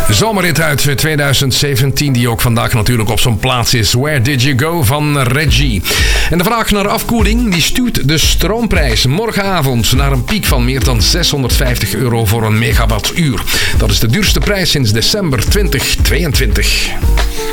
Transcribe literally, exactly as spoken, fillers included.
Zomerrit uit tweeduizend zeventien, die ook vandaag natuurlijk op zijn plaats is. Where Did You Go van Reggie. En de vraag naar afkoeling, die stuurt de stroomprijs morgenavond naar een piek van meer dan zeshonderdvijftig euro voor een megawattuur. Dat is de duurste prijs sinds december tweeduizend tweeëntwintig.